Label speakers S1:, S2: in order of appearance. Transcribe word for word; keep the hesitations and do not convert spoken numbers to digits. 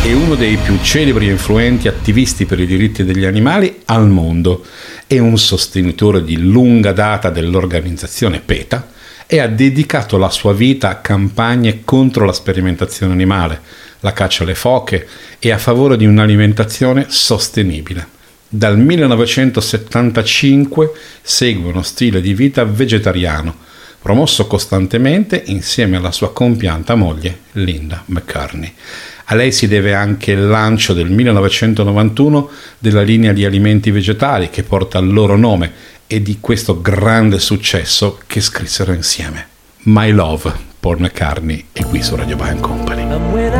S1: è uno dei più celebri e influenti attivisti per i diritti degli animali al mondo, è un sostenitore di lunga data dell'organizzazione PETA e ha dedicato la sua vita a campagne contro la sperimentazione animale, la caccia alle foche e a favore di un'alimentazione sostenibile. Dal millenovecentosettantacinque segue uno stile di vita vegetariano, promosso costantemente insieme alla sua compianta moglie Linda McCartney. A lei si deve anche il lancio del millenovecentonovantuno della linea di alimenti vegetali che porta il loro nome e di questo grande successo che scrissero insieme. My Love, Paul McCartney, è qui su Radio Band Company.